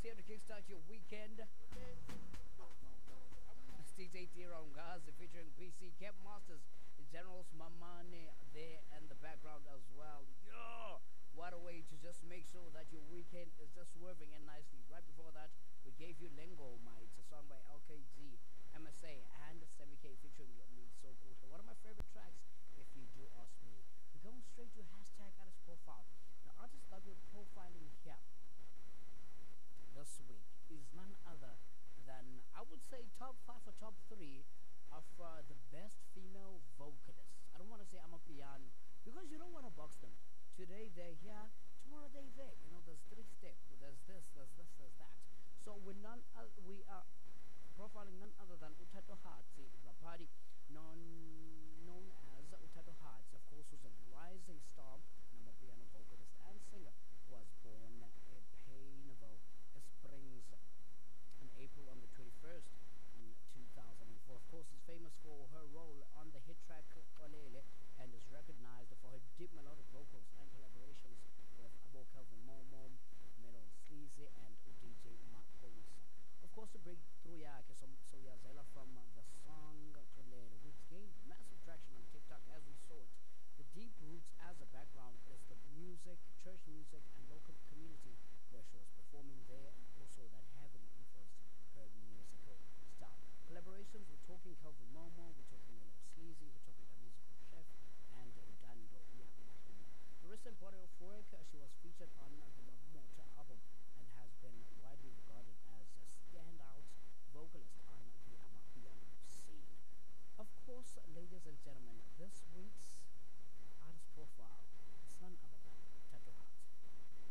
here to kickstart your weekend. It's DJ Tiro Ngazi featuring PC Cap Masters, Generals Mamane there and the background as well. Yo, what a way to just